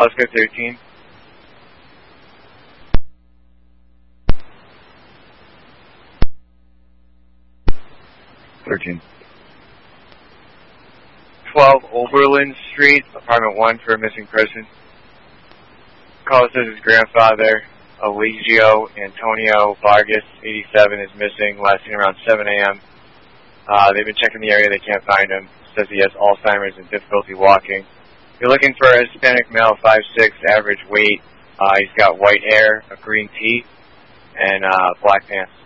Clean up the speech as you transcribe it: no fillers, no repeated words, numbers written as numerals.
Oscar 13. $13. 12 Oberlin Street, apartment 1 for a missing person. Caller says his grandfather, Eligio Antonio Vargas, 87, is missing, last seen around 7 a.m. They've been checking the area, they can't find him. Says he has Alzheimer's and difficulty walking. You're looking for a Hispanic male, 5'6", average weight. He's got white hair, a green tee, and black pants.